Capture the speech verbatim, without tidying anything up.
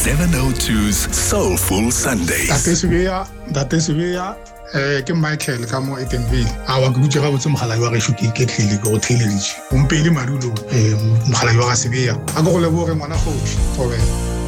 seven oh two's Soulful Sundays. Tate Sibeya, Tate Sibeya, eh ke Michael ka mo Edenville. A wa go tshega botse mogala wa re shuki ke tlhile go theleditse. O mpele madulo eh mogala wa ga Sibeya. A go go leboge ngwana go. Tobe.